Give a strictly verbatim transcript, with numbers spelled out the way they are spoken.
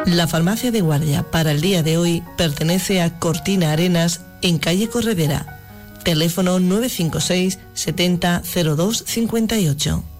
La farmacia de guardia para el día de hoy pertenece a Cortina Arenas en calle Corredera. Teléfono nueve cinco seis setenta cero dos cincuenta y ocho.